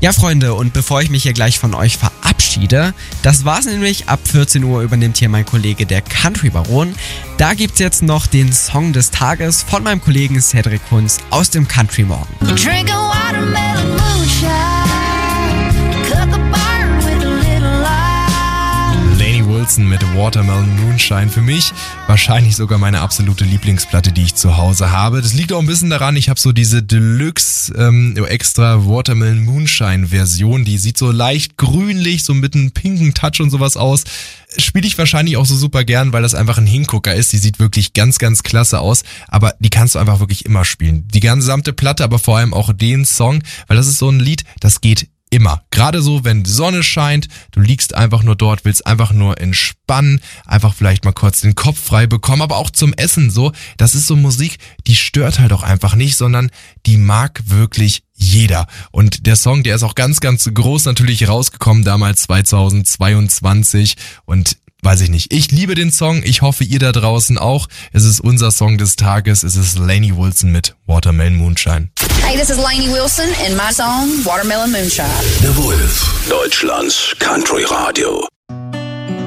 Ja, Freunde, und bevor ich mich hier gleich von euch verabschiede, das war's nämlich. Ab 14 Uhr übernimmt hier mein Kollege, der Country Baron. Da gibt's jetzt noch den Song des Tages von meinem Kollegen Cedric Kunz aus dem Country Morgen. Drink a watermelon moonshine, cook a burn with a little lime. Lainey Wilson mit Watermelon Moonshine. Für mich wahrscheinlich sogar meine absolute Lieblingsplatte, die ich zu Hause habe. Das liegt auch ein bisschen daran, ich habe so diese Deluxe extra Watermelon Moonshine Version. Die sieht so leicht grünlich, so mit einem pinken Touch und sowas aus. Spiele ich wahrscheinlich auch so super gern, weil das einfach ein Hingucker ist. Die sieht wirklich ganz, ganz klasse aus. Aber die kannst du einfach wirklich immer spielen. Die gesamte Platte, aber vor allem auch den Song, weil das ist so ein Lied, das geht immer. Gerade so, wenn die Sonne scheint, du liegst einfach nur dort, willst einfach nur entspannen, einfach vielleicht mal kurz den Kopf frei bekommen, aber auch zum Essen so. Das ist so Musik, die stört halt auch einfach nicht, sondern die mag wirklich jeder. Und der Song, der ist auch ganz, ganz groß natürlich rausgekommen, damals 2022 und weiß ich nicht. Ich liebe den Song, ich hoffe ihr da draußen auch. Es ist unser Song des Tages, es ist Lainey Wilson mit Watermelon Moonshine. Hey, this is Lainey Wilson and my song Watermelon Moonshine. The Wolf, Deutschlands Country Radio.